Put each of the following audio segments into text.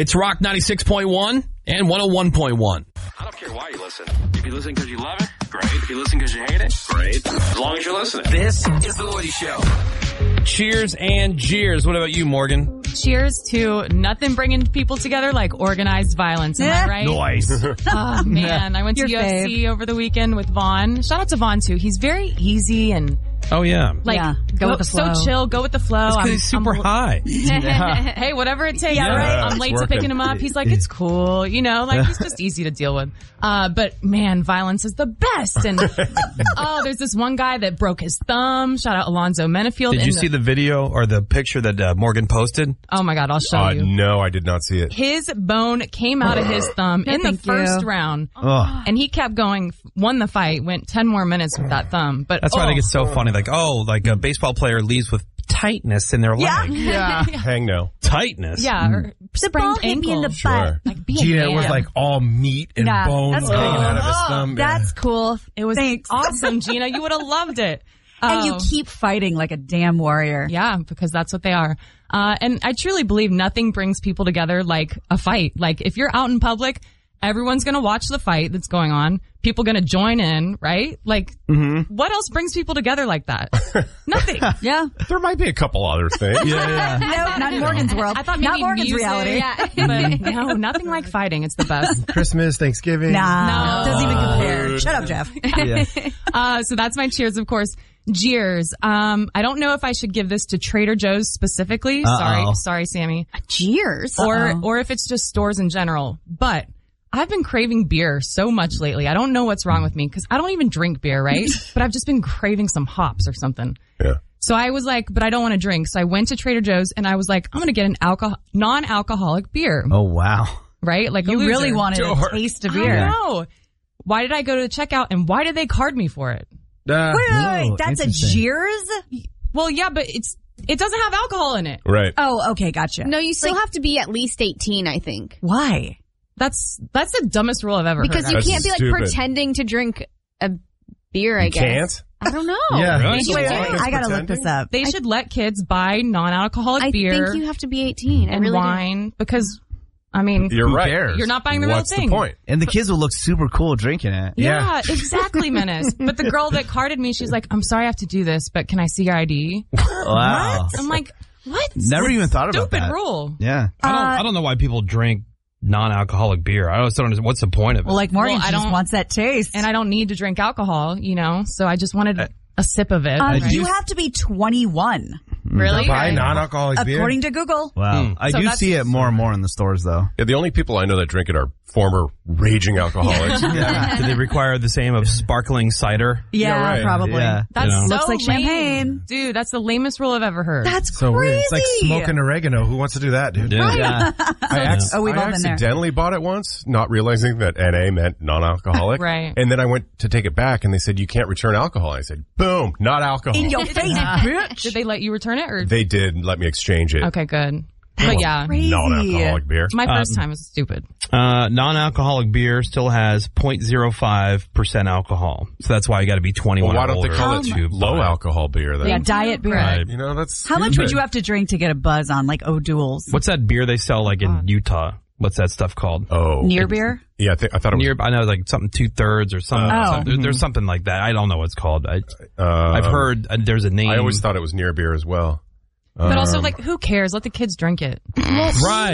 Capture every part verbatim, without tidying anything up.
It's Rock ninety-six point one and one oh one point one. I don't care why you listen. If you listen because you love it, great. If you listen because you hate it, great. As long as you're listening. This is The Lloydie Show. Cheers and jeers. What about you, Morgan? Cheers to nothing bringing people together like organized violence. Am I right? Nice. Oh, man. I went to Your U F C over the weekend with Vaughn. Shout out to Vaughn, too. He's very easy and... Oh, yeah. Like, Yeah, go with the flow. So chill, go with the flow. It's 'cause I'm- he's super I'm- high. Hey, whatever it takes. Yeah, right. I'm it's late to working. picking him up. He's like, it's cool. You know, like, he's just easy to deal with. Uh, but man, violence is the best. And, oh, there's this one guy that broke his thumb. Shout out Alonzo Menafield. Did in you see the video or the picture that uh, Morgan posted? Oh my God, I'll show Uh, you. no, I did not see it. His bone came out of his thumb No, in the thank you. first round. Ugh. And he kept going, won the fight, went ten more minutes with that thumb. But That's why I oh, think it's so funny. Like, oh, like a baseball player leaves with tightness in their Yeah. leg. yeah. Hang no. Tightness? Yeah, or The ball sprained hit me in ankle. the butt. Sure. Like, be a Gina, it man. was like all meat and Yeah, bones that's hanging cool. out of his Oh, thumb. That's cool. It was Thanks. awesome, Gina. You would have loved it. And you Um, keep fighting like a damn warrior. Yeah, because that's what they are. Uh, and I truly believe nothing brings people together like a fight. Like, if you're out in public, everyone's going to watch the fight that's going on. People going to join in, right? Like, what else brings people together like that? Nothing. Yeah. There might be a couple other things. Yeah, yeah. No, not in Morgan's world. I thought not maybe Morgan's music, reality. Yeah. But no, nothing like fighting. It's the best. Christmas, Thanksgiving. Nah, No. doesn't even compare. Shut up, Jeff. Yeah. Uh, so that's my cheers, of course. Jeers. Um, I don't know if I should give this to Trader Joe's specifically. Uh-oh. Sorry, sorry, Sammy. Cheers. Or, Uh-oh. or if it's just stores in general. But I've been craving beer so much lately. I don't know what's wrong with me because I don't even drink beer, right? But I've just been craving some hops or something. Yeah. So I was like, but I don't want to drink. So I went to Trader Joe's and I was like, I'm going to get an alcohol, non-alcoholic beer, Oh, wow. right? Like a you loser. really wanted Sure. a taste of I beer. know. Why did I go to the checkout and why did they card me for it? Uh, Wait, wait, wait. oh, That's a interesting. Jeers? Well, yeah, but it's, it doesn't have alcohol in it. Right. Oh, okay, gotcha. No, you still Like- have to be at least eighteen, I think. Why? That's, that's the dumbest rule I've ever Because heard you of. That's can't be like stupid. pretending to drink a beer, I You guess. can't? I don't know. Yeah. Really? Maybe So you Wait, long wait, do. as I gotta look pretending? this up. They should let kids buy non-alcoholic I beer think you have to be eighteen. I and really do. wine because, I mean, You're Who right. cares? you're not buying the What's real thing. the point? And the kids will look super cool drinking it. Yeah, exactly, Menace. But the girl that carded me, she's like, I'm sorry I have to do this, but can I see your I D? Wow. I'm like, what? Never even thought about Stupid that. rule. Yeah. I don't, Uh, I don't know why people drink non-alcoholic beer. I always don't understand. What's the point of it? Well, like Morgan, Well, I she just don't- wants that taste. And I don't need to drink alcohol, you know, so I just wanted a sip of it. Um, right? you have to be twenty-one, Really? Mm-hmm. Buy Right. non-alcoholic beer. according to Google. Wow. Hmm. I So do that's- see it more and more in the stores, though. Yeah, the only people I know that drink it are former raging alcoholics. Yeah. Do they require the same of sparkling cider? Yeah, Yeah, right. probably. Yeah. That's You know. so Looks like lame. champagne. Dude, that's the lamest rule I've ever heard. That's So crazy. weird. It's like smoking oregano. Who wants to do that, dude? Yeah. Yeah. I, acc- Oh, we've I all been there. accidentally bought it once, not realizing that N A meant non-alcoholic. Right. And then I went to take it back, and they said, you can't return alcohol. I said, boom, not alcohol. In your face, bitch. Did they let you return it or? They did let me exchange it. Okay, good. But yeah, Crazy. Non-alcoholic beer. my Um, first time was stupid. Uh, non-alcoholic beer still has zero point zero five percent alcohol. So that's why you got to be twenty-one Well, why or don't they older call it to low buy it. alcohol beer then? Yeah, diet beer. Right. You know, that's How much would stupid. you have to drink to get a buzz on, like O'Doul's? What's that beer they sell like in Utah? What's that stuff called? Oh. Near beer? Yeah, I, think, I thought it was. Near, I know like something two thirds or something. Oh. something- there- There's something like that. I don't know what it's called. I, uh, I've heard uh, there's a name. I always thought it was near beer as well. But also, Um, like, who cares? Let the kids drink it. right.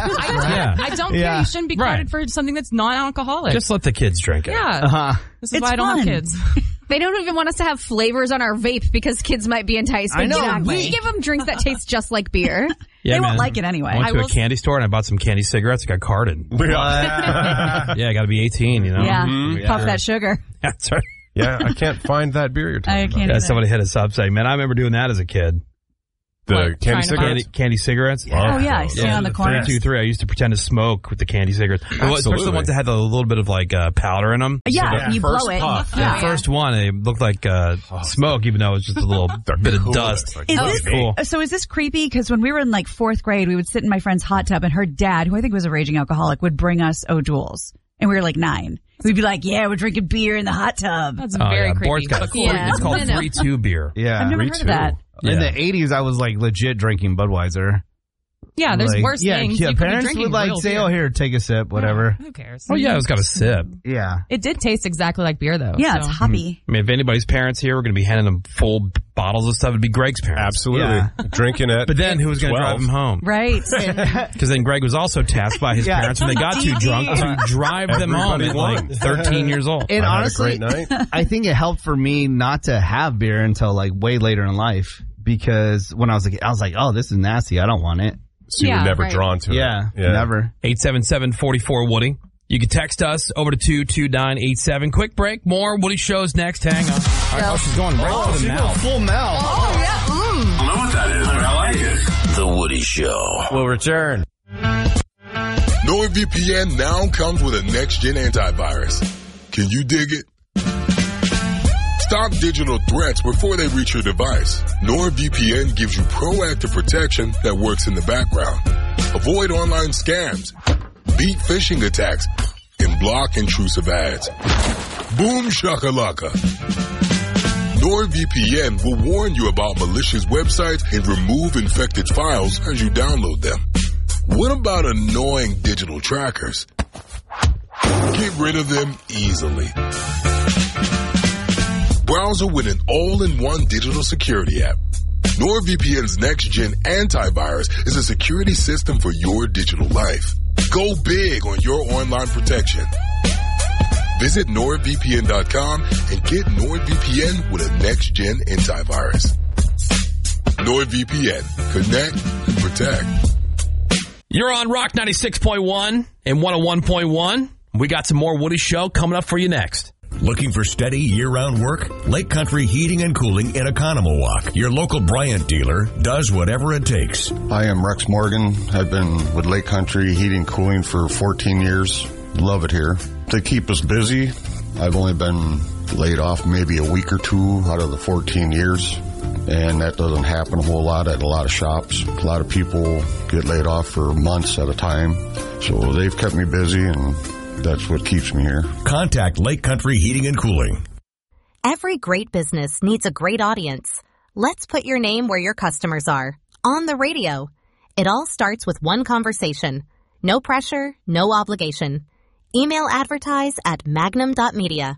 I, Yeah. I don't Yeah. care. You shouldn't be Right. carded for something that's non-alcoholic. Just let the kids drink it. yeah. Uh-huh. This is It's why I don't fun. have kids. They don't even want us to have flavors on our vape because kids might be enticed. I But know, yeah, we- we give them drinks that taste just like beer. Yeah, They man. won't like it anyway. I went I to will a candy store and I bought some candy cigarettes. I got carded. yeah. Yeah, I got to be eighteen, you know? Yeah. Mhm. Puff that sugar. That's right. yeah, I can't find that beer you're talking I about. can't Yeah, either. somebody hit us up saying, man, I remember doing that as a kid. The Like, candy trying to cigarettes? Candy, candy cigarettes. Oh, yeah. I stand on the corner. Three, two, three. I used to pretend to smoke with the candy cigarettes. Well, especially the Absolutely. ones that had a little bit of like uh, powder in them. Yeah, Yeah, you first blow it. puff. Yeah. The first one, it looked like uh, smoke, even though it was just a little They're bit of cool. dust. It's like, Is oh, this cool. so? Is this creepy? Because when we were in like fourth grade, we would sit in my friend's hot tub, and her dad, who I think was a raging alcoholic, would bring us O'Doul's, and we were like nine. We'd be like, "Yeah, we're drinking beer in the hot tub." That's Oh, very yeah. creepy. Board's got but cool. Yeah. It's called I know. three two beer. Yeah. I've never Me heard too. of that. Yeah. In the eighties, I was like legit drinking Budweiser. Yeah, there's Like, worse yeah, things. Yeah, You could be parents drinking would like real say, beer. "Oh, here, take a sip, whatever." Who cares? Oh yeah, it's got a sip. Yeah. It did taste exactly like beer, though. Yeah, so. it's hoppy. I mean, if anybody's parents here, we're going to be handing them full bottles of stuff. It'd be Greg's parents. Absolutely. Yeah. Drinking it. But then who was going to drive him home? Right. Because then Greg was also tasked by his Yeah. parents when they got too drunk to drive them home Everybody at like won. thirteen years old. And I honestly, had a great night. I think it helped for me not to have beer until like way later in life because when I was like, I was like, oh, this is nasty. I don't want it. So you Yeah, were never right. drawn to Yeah, it. never. eight seven seven, four four, Woody. You can text us over to two two nine eight seven. Quick break. More Woody shows next. Hang on. All right, oh, she's going right to the mouth. Full mouth. I don't know what that is, but I like it. The Woody Show. We'll return. NordVPN now comes with a next-gen antivirus. Can you dig it? Stop digital threats before they reach your device. NordVPN gives you proactive protection that works in the background. Avoid online scams, beat phishing attacks, and block intrusive ads. Boom shakalaka. NordVPN will warn you about malicious websites and remove infected files as you download them. What about annoying digital trackers? Get rid of them easily. Browser with an all-in-one digital security app. NordVPN's next-gen antivirus is a security system for your digital life. Go big on your online protection. Visit NordVPN dot com and get NordVPN with a next-gen antivirus. NordVPN. Connect and protect. You're on Rock ninety-six point one and one oh one point one. We got some more Woody Show coming up for you next. Looking for steady year-round work? Lake Country Heating and Cooling in Oconomowoc, your local Bryant dealer, does whatever it takes. Hi, I'm Rex Morgan. I've been with Lake Country Heating and Cooling for fourteen years. Love it here. They keep us busy. I've only been laid off maybe a week or two out of the fourteen years. And that doesn't happen a whole lot at a lot of shops. A lot of people get laid off for months at a time. So they've kept me busy, and that's what keeps me here. Contact Lake Country Heating and Cooling. Every great business needs a great audience. Let's put your name where your customers are. On the radio. It all starts with one conversation. No pressure, no obligation. Email advertise at magnum dot media.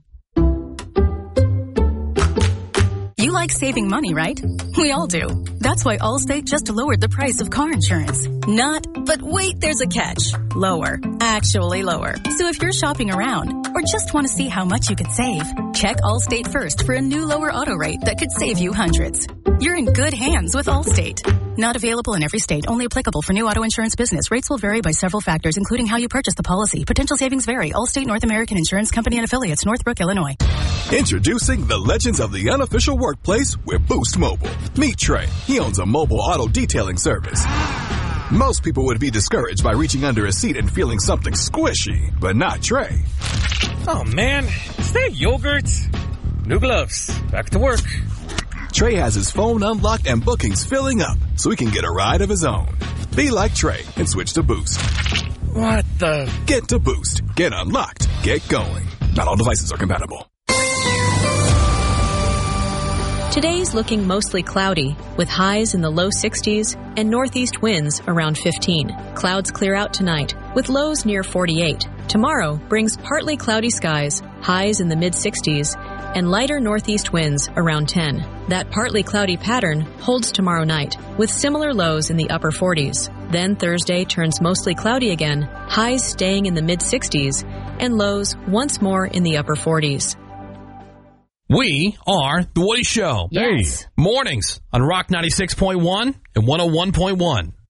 You like saving money, right? We all do. That's why Allstate just lowered the price of car insurance. Not, but wait, there's a catch. Lower. Actually lower. So if you're shopping around or just want to see how much you could save, check Allstate first for a new lower auto rate that could save you hundreds. You're in good hands with Allstate. Not available in every state. Only applicable for new auto insurance business. Rates will vary by several factors, including how you purchase the policy. Potential savings vary. Allstate North American Insurance Company and Affiliates, Northbrook, Illinois. Introducing the legends of the unofficial workplace with Boost Mobile. Meet Trey. He owns a mobile auto detailing service. Most people would be discouraged by reaching under a seat and feeling something squishy, but not Trey. Oh man, is that yogurt? New gloves. Back to work. Trey has his phone unlocked and bookings filling up so he can get a ride of his own. Be like Trey and switch to Boost. What the? Get to Boost. Get unlocked. Get going. Not all devices are compatible. Today's looking mostly cloudy, with highs in the low sixties and northeast winds around fifteen. Clouds clear out tonight, with lows near forty-eight. Tomorrow brings partly cloudy skies, highs in the mid-sixties, and lighter northeast winds around ten. That partly cloudy pattern holds tomorrow night, with similar lows in the upper forties. Then Thursday turns mostly cloudy again, highs staying in the mid-sixties, and lows once more in the upper forties. We are The Woody Show. Yes. Hey. Mornings on Rock ninety-six point one and one oh one point one.